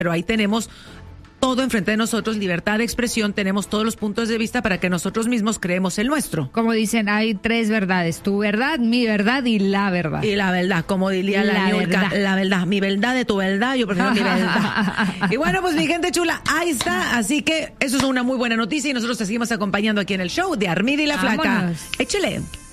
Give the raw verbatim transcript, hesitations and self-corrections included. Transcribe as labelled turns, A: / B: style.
A: pero ahí tenemos todo enfrente de nosotros, libertad de expresión, tenemos todos los puntos de vista para que nosotros mismos creemos el nuestro.
B: Como dicen, hay tres verdades, tu verdad, mi verdad y la verdad.
A: Y la verdad, como diría la, la Niurka, verdad. La verdad, mi verdad de tu verdad, yo prefiero mi verdad. Y bueno, pues mi gente chula, ahí está, así que eso es una muy buena noticia y nosotros te seguimos acompañando aquí en el show de Armida y la Flaca.
B: Vámonos.
A: Échale.